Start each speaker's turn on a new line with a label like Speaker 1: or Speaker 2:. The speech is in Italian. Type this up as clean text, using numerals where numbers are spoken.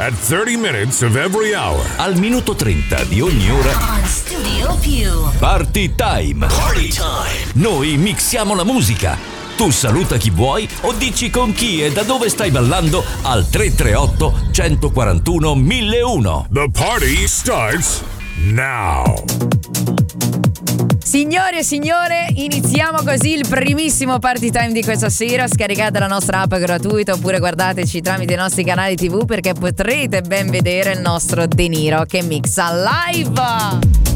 Speaker 1: at 30 minutes of every hour.
Speaker 2: Al minuto 30 di ogni ora.
Speaker 3: On Studio Più.
Speaker 2: Party Time.
Speaker 4: Party time.
Speaker 2: Noi mixiamo la musica. Tu saluta chi vuoi o dici con chi e da dove stai ballando al 338 141 1001.
Speaker 1: The party starts now.
Speaker 5: Signore e signore, iniziamo così il primissimo party time di questa sera. Scaricate la nostra app gratuita oppure guardateci tramite i nostri canali TV perché potrete ben vedere il nostro De Niro che mixa live.